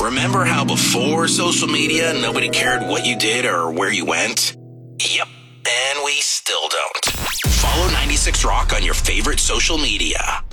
Remember how before social media, nobody cared what you did or where you went? Yep, and we still don't. Follow 96 Rock on your favorite social media.